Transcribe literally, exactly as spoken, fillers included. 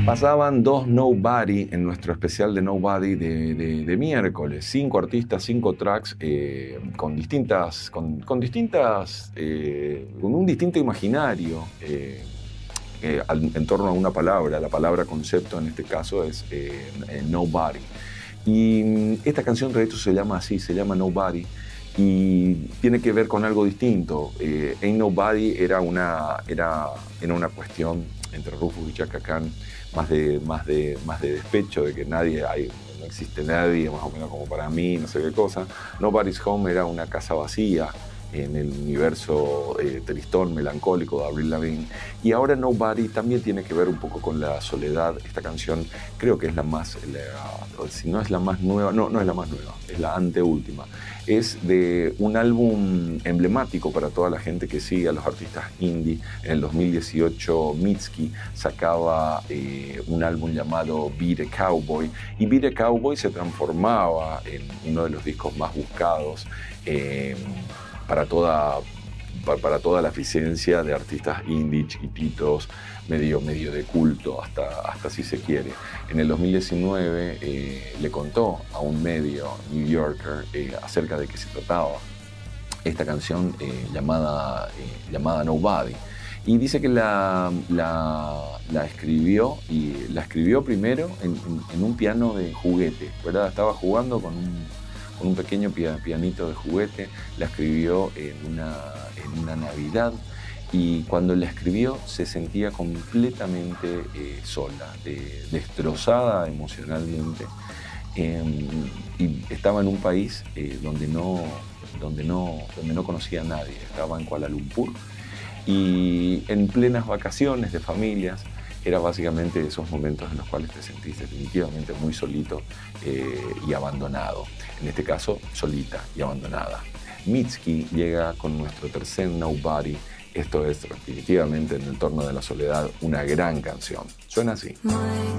Pasaban dos Nobody en nuestro especial de Nobody de, de, de miércoles. Cinco artistas, cinco tracks eh, con distintas, con, con distintas, eh, con un distinto imaginario eh, eh, al, en torno a una palabra. La palabra concepto en este caso es eh, eh, Nobody. Y esta canción de hecho se llama así, se llama Nobody. Y tiene que ver con algo distinto. Eh, Ain't Nobody era una, era, era una cuestión entre Rufus y Chaka Khan, más de, más, de, más de despecho, de que nadie hay, no existe nadie, más o menos como para mí, no sé qué cosa. Nobody's Home era una casa vacía en el universo eh, tristón, melancólico de Avril Lavigne. Y ahora Nobody también tiene que ver un poco con la soledad. Esta canción creo que es la más, la, si no es la más nueva, no, no es la más nueva, es la anteúltima. Es de un álbum emblemático para toda la gente que sigue a los artistas indie. En el dos mil dieciocho Mitski sacaba eh, un álbum llamado Beat a Cowboy, y Beat a Cowboy se transformaba en uno de los discos más buscados eh, para toda, para, para toda la aficiencia de artistas indie chiquititos, medio, medio de culto, hasta, hasta si se quiere. En el dos mil diecinueve eh, le contó a un medio, New Yorker, eh, acerca de qué se trataba esta canción eh, llamada, eh, llamada Nobody. Y dice que la, la, la escribió, y la escribió primero en, en, en un piano de juguete, ¿verdad? Estaba jugando con un, con un pequeño pianito de juguete, la escribió en una, en una Navidad. Y cuando la escribió se sentía completamente eh, sola, eh, destrozada emocionalmente. Eh, y estaba en un país eh, donde, no, donde, no, donde no conocía a nadie. Estaba en Kuala Lumpur y en plenas vacaciones de familias. Era básicamente esos momentos en los cuales te sentís definitivamente muy solito eh, y abandonado. En este caso, solita y abandonada. Mitski llega con nuestro tercer Nobody. Esto es definitivamente, en el entorno de la soledad, una gran canción. Suena así.